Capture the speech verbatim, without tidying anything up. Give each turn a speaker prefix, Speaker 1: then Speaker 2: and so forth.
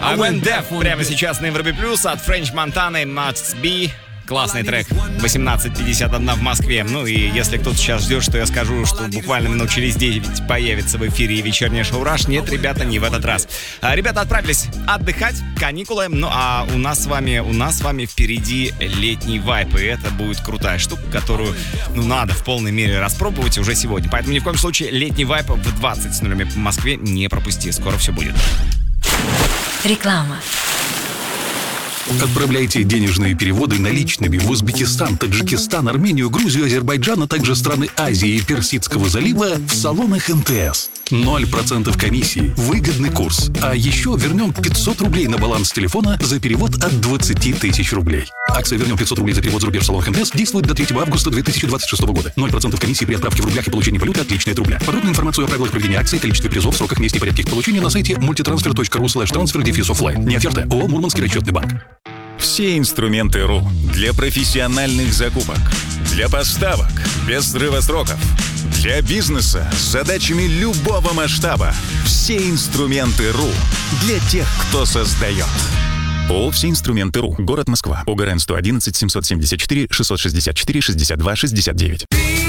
Speaker 1: I Went Deaf прямо сейчас на Европе Плюс от French Montana Must Be. Классный трек. восемнадцать пятьдесят один в Москве. Ну и если кто-то сейчас ждет, что я скажу, что буквально минут через девять появится в эфире вечернее шоу «Раш», нет, ребята, не в этот раз. А, ребята отправились отдыхать, каникулы. Ну а у нас с вами, у нас с вами впереди летний вайп. И это будет крутая штука, которую, ну, надо в полной мере распробовать уже сегодня. Поэтому ни в коем случае летний вайп в двадцать ноль ноль по Москве не пропусти. Скоро все будет.
Speaker 2: Реклама.
Speaker 3: Отправляйте денежные переводы наличными в Узбекистан, Таджикистан, Армению, Грузию, Азербайджан, а также страны Азии и Персидского залива в салонах эм тэ эс. ноль процентов комиссии, выгодный курс. А еще вернем пятьсот рублей на баланс телефона за перевод от двадцать тысяч рублей. Акция «Вернем пятьсот рублей за перевод за рубеж в салонах эм тэ эс» действует до третьего августа две тысячи двадцать шестого года. ноль процентов комиссии при отправке в рублях и получении валюты отличной от рубля. Подробную информацию о правилах проведения акции, количестве призов, сроках, месте и порядке их получения на сайте мультитрансфер точка ру слэш трансфер дефис оффлайн. Не оферта. ООО «Мурманский расчетный банк».
Speaker 4: Все инструменты РУ для профессиональных закупок, для поставок без срыва сроков, для бизнеса с задачами любого масштаба. Все инструменты РУ для тех, кто создает. ООО «Все инструменты РУ». Город Москва. ОГРН сто одиннадцать семьсот семьдесят четыре шестьсот шестьдесят четыре шестьдесят два шестьдесят девять.